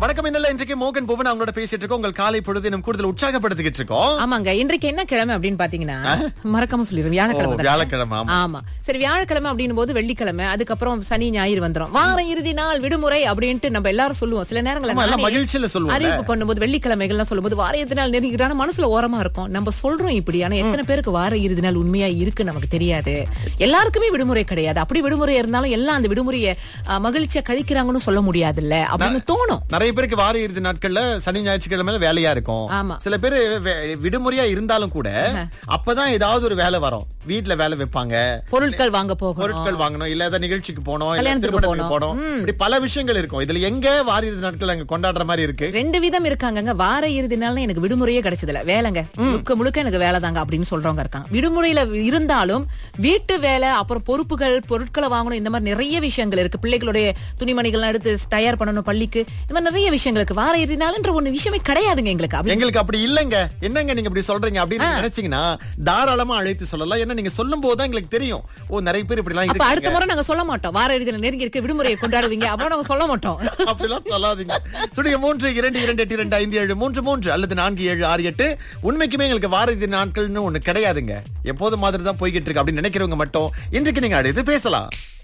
வணக்கம். என்ன இன்றைக்கு மோகன் புவன் அவங்களோட பேசிட்டு இருக்கோம். உங்கள் காலை பொழுது நம்ம கூடுதல் உற்சாகப்படுத்திக்கிட்டு இருக்கோம். ஆமாங்க, இன்றைக்கு என்ன கிழமை அப்படின்னு பாத்தீங்கன்னா மறக்காம சொல்லிடுறோம், வியாழக்கிழமை. வியாழக்கிழமை. ஆமா, சரி, வியாழக்கிழமை அப்படின்னும் போது வெள்ளிக்கிழமை, அதுக்கப்புறம் சனி ஞாயிறு வந்துரும். வார இறுதி நாள் விடுமுறை அப்படின்ட்டு நம்ம எல்லாரும் சொல்லுவோம். சில நேரங்கள்ல மகிழ்ச்சியில சொல்லுவோம். அறிவிப்பு பண்ணும்போது வெள்ளிக்கிழமைகள்லாம் சொல்லும்போது வார இறுதி நாள் நெருங்கிட்டான மனசுல ஓரமா இருக்கும். நம்ம சொல்றோம் இப்படி, ஆனா எத்தனை பேருக்கு வார இறுதி நாள் உண்மையா இருக்கு நமக்கு தெரியாது. எல்லாருக்குமே விடுமுறை கிடையாது. அப்படி விடுமுறை இருந்தாலும் எல்லாம் அந்த விடுமுறையை மகிழ்ச்சியா கழிக்கிறாங்கன்னு சொல்ல முடியாதுல்ல அப்படின்னு தோணும். நிறைய பேருக்கு வார இறுதி நாட்கள்ல சனி ஞாயிற்றுக்கிழமையில வேலையா இருக்கும். சில பேரு விடுமுறையா இருந்தாலும் கூட அப்பதான் ஏதாவது ஒரு வேலை வரும். வீட்டுல வேலை வைப்பாங்க, பொருட்கள் வாங்கணும், இல்ல ஏதாவது நிகழ்ச்சிக்கு போனோம், திருமணத்துக்கு போனோம், இப்படி பல விஷயங்கள் இருக்கும். இதுல எங்க வார இறுதி நாட்கள் அங்க கொண்டாடுற மாதிரி இருக்கு. ரெண்டு விதம் இருக்காங்க. வார இறுதி நாள் எனக்கு விடுமுறையே கிடைச்சதுல, வேலைங்க முழுக்க முழுக்க எனக்கு வேலை தாங்க அப்படின்னு சொல்றவங்க இருக்காங்க. விடுமுறையில இருந்தாலும் வீட்டு வேலை, அப்புறம் பொறுப்புகள், பொருட்களை வாங்கணும், இந்த மாதிரி நிறைய விஷயங்கள் இருக்கு. பிள்ளைகளுடைய துணிமணிகள் எடுத்து தயார் பண்ணணும் பள்ளிக்கு, இந்த மாதிரி நிறைய விஷயங்களுக்கு வார இறுதி நாள்ன்ற ஒண்ணு விஷயமே கிடையாதுங்க எங்களுக்கு அப்படி இல்லங்க. என்னங்க நீங்க இப்படி சொல்றீங்க அப்படின்னு நினைச்சீங்கன்னா தாராளமா அழைத்து சொல்லலாம். என்ன நீங்க சொல்லும் போதுதான் எங்களுக்கு தெரியும், ஓ நிறைய பேர் இப்படி எல்லாம் இருக்கு. அடுத்த முறை நாங்க சொல்ல மாட்டோம் வார இறுதி நெருங்கி இருக்க விடுமுறையை கொண்டாடுவீங்க அப்ப நாங்க சொல்ல மாட்டோம். அப்படிலாம் சொல்லாதீங்க. சுடிய 3222823 அல்லது 4768. உண்மைக்குமே எங்களுக்கு வார இறுதி நாட்கள்னு ஒண்ணு கிடையாதுங்க. எப்போது மாதிரி தான் போய்கிட்டு இருக்கு அப்படின்னு நினைக்கிறவங்க மட்டும் இன்றைக்கு நீங்க அழைத்து பேசலாம்.